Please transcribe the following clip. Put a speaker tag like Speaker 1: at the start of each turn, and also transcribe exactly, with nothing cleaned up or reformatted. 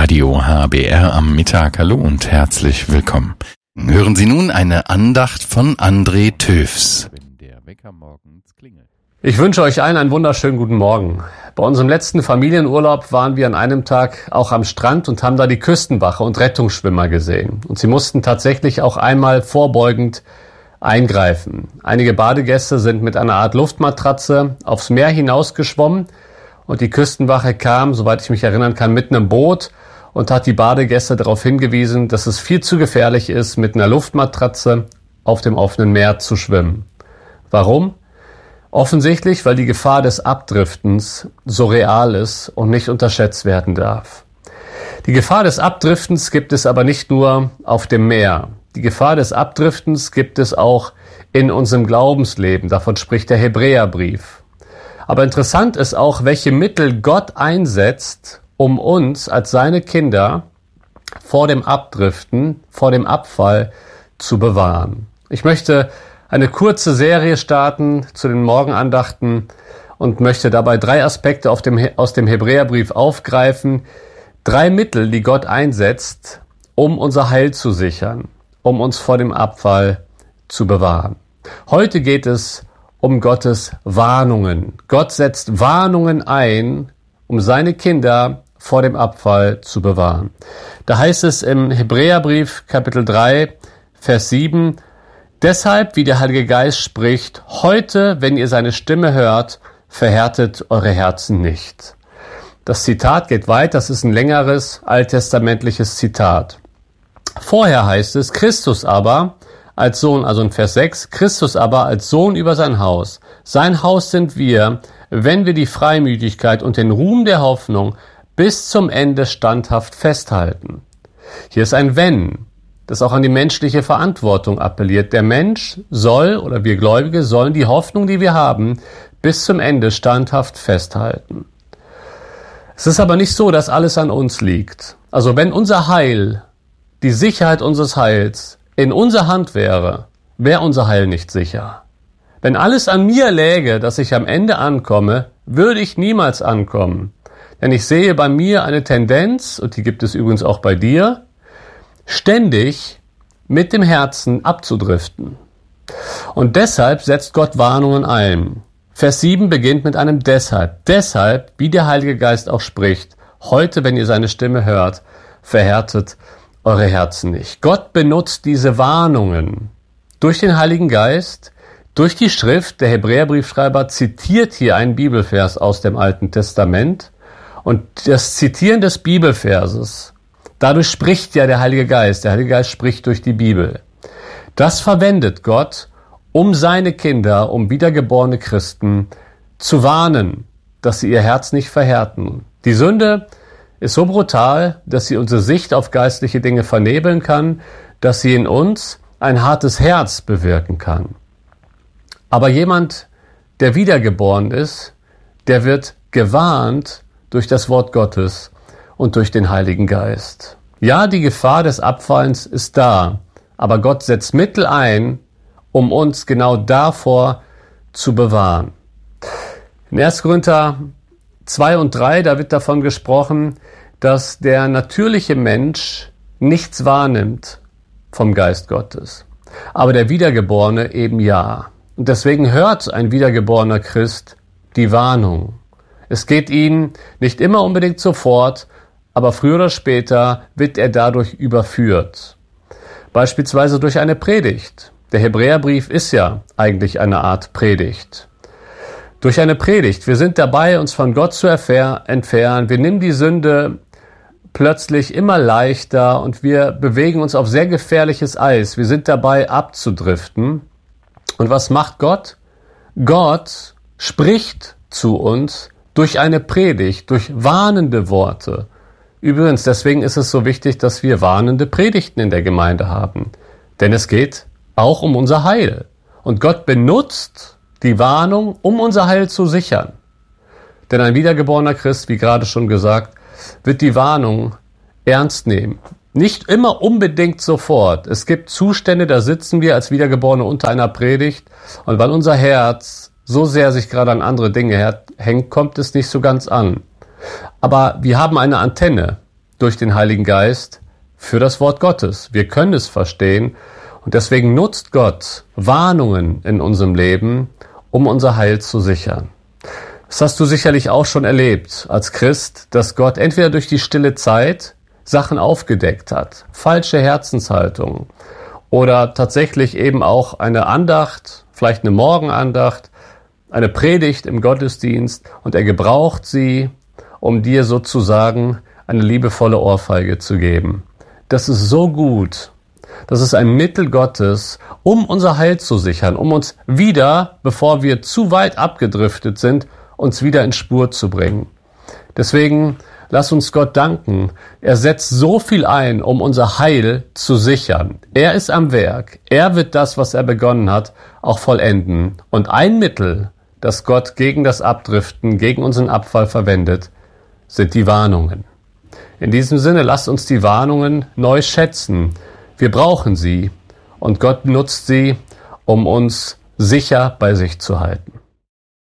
Speaker 1: Radio H B R am Mittag. Hallo und herzlich willkommen. Hören Sie nun eine Andacht von André Töfs.
Speaker 2: Ich wünsche euch allen einen wunderschönen guten Morgen. Bei unserem letzten Familienurlaub waren wir an einem Tag auch am Strand und haben da die Küstenwache und Rettungsschwimmer gesehen. Und sie mussten tatsächlich auch einmal vorbeugend eingreifen. Einige Badegäste sind mit einer Art Luftmatratze aufs Meer hinausgeschwommen und die Küstenwache kam, soweit ich mich erinnern kann, mit einem Boot und hat die Badegäste darauf hingewiesen, dass es viel zu gefährlich ist, mit einer Luftmatratze auf dem offenen Meer zu schwimmen. Warum? Offensichtlich, weil die Gefahr des Abdriftens so real ist und nicht unterschätzt werden darf. Die Gefahr des Abdriftens gibt es aber nicht nur auf dem Meer. Die Gefahr des Abdriftens gibt es auch in unserem Glaubensleben. Davon spricht der Hebräerbrief. Aber interessant ist auch, welche Mittel Gott einsetzt, um uns als seine Kinder vor dem Abdriften, vor dem Abfall zu bewahren. Ich möchte eine kurze Serie starten zu den Morgenandachten und möchte dabei drei Aspekte auf dem, aus dem Hebräerbrief aufgreifen. Drei Mittel, die Gott einsetzt, um unser Heil zu sichern, um uns vor dem Abfall zu bewahren. Heute geht es um Gottes Warnungen. Gott setzt Warnungen ein, um seine Kinder vor dem Abfall zu bewahren. Da heißt es im Hebräerbrief Kapitel drei, Vers sieben, deshalb, wie der Heilige Geist spricht, heute, wenn ihr seine Stimme hört, verhärtet eure Herzen nicht. Das Zitat geht weit, das ist ein längeres alttestamentliches Zitat. Vorher heißt es, Christus aber als Sohn, also in Vers sechs, Christus aber als Sohn über sein Haus. Sein Haus sind wir, wenn wir die Freimütigkeit und den Ruhm der Hoffnung bis zum Ende standhaft festhalten. Hier ist ein Wenn, das auch an die menschliche Verantwortung appelliert. Der Mensch soll, oder wir Gläubige sollen die Hoffnung, die wir haben, bis zum Ende standhaft festhalten. Es ist aber nicht so, dass alles an uns liegt. Also wenn unser Heil, die Sicherheit unseres Heils in unserer Hand wäre, wäre unser Heil nicht sicher. Wenn alles an mir läge, dass ich am Ende ankomme, würde ich niemals ankommen. Denn ich sehe bei mir eine Tendenz, und die gibt es übrigens auch bei dir, ständig mit dem Herzen abzudriften. Und deshalb setzt Gott Warnungen ein. Vers sieben beginnt mit einem Deshalb. Deshalb, wie der Heilige Geist auch spricht, heute, wenn ihr seine Stimme hört, verhärtet eure Herzen nicht. Gott benutzt diese Warnungen durch den Heiligen Geist, durch die Schrift. Der Hebräerbriefschreiber zitiert hier einen Bibelvers aus dem Alten Testament. Und das Zitieren des Bibelverses, dadurch spricht ja der Heilige Geist. Der Heilige Geist spricht durch die Bibel. Das verwendet Gott, um seine Kinder, um wiedergeborene Christen zu warnen, dass sie ihr Herz nicht verhärten. Die Sünde ist so brutal, dass sie unsere Sicht auf geistliche Dinge vernebeln kann, dass sie in uns ein hartes Herz bewirken kann. Aber jemand, der wiedergeboren ist, der wird gewarnt durch das Wort Gottes und durch den Heiligen Geist. Ja, die Gefahr des Abfallens ist da, aber Gott setzt Mittel ein, um uns genau davor zu bewahren. In erster Korinther zwei und drei, da wird davon gesprochen, dass der natürliche Mensch nichts wahrnimmt vom Geist Gottes, aber der Wiedergeborene eben ja. Und deswegen hört ein wiedergeborener Christ die Warnung. Es geht ihm nicht immer unbedingt sofort, aber früher oder später wird er dadurch überführt. Beispielsweise durch eine Predigt. Der Hebräerbrief ist ja eigentlich eine Art Predigt. Durch eine Predigt. Wir sind dabei, uns von Gott zu entfernen. Wir nehmen die Sünde plötzlich immer leichter und wir bewegen uns auf sehr gefährliches Eis. Wir sind dabei, abzudriften. Und was macht Gott? Gott spricht zu uns durch eine Predigt, durch warnende Worte. Übrigens, deswegen ist es so wichtig, dass wir warnende Predigten in der Gemeinde haben. Denn es geht auch um unser Heil. Und Gott benutzt die Warnung, um unser Heil zu sichern. Denn ein wiedergeborener Christ, wie gerade schon gesagt, wird die Warnung ernst nehmen. Nicht immer unbedingt sofort. Es gibt Zustände, da sitzen wir als Wiedergeborene unter einer Predigt und weil unser Herz so sehr sich gerade an andere Dinge hängt, kommt es nicht so ganz an. Aber wir haben eine Antenne durch den Heiligen Geist für das Wort Gottes. Wir können es verstehen und deswegen nutzt Gott Warnungen in unserem Leben, um unser Heil zu sichern. Das hast du sicherlich auch schon erlebt als Christ, dass Gott entweder durch die stille Zeit Sachen aufgedeckt hat, falsche Herzenshaltungen oder tatsächlich eben auch eine Andacht, vielleicht eine Morgenandacht, eine Predigt im Gottesdienst und er gebraucht sie, um dir sozusagen eine liebevolle Ohrfeige zu geben. Das ist so gut. Das ist ein Mittel Gottes, um unser Heil zu sichern, um uns wieder, bevor wir zu weit abgedriftet sind, uns wieder in Spur zu bringen. Deswegen lass uns Gott danken. Er setzt so viel ein, um unser Heil zu sichern. Er ist am Werk. Er wird das, was er begonnen hat, auch vollenden. Und ein Mittel, das Gott gegen das Abdriften, gegen unseren Abfall verwendet, sind die Warnungen. In diesem Sinne, lasst uns die Warnungen neu schätzen. Wir brauchen sie und Gott nutzt sie, um uns sicher bei sich zu halten.